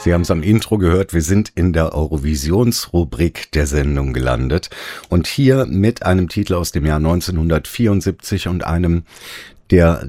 Sie haben es am Intro gehört, wir sind in der Eurovisionsrubrik der Sendung gelandet und hier mit einem Titel aus dem Jahr 1974 und einem, der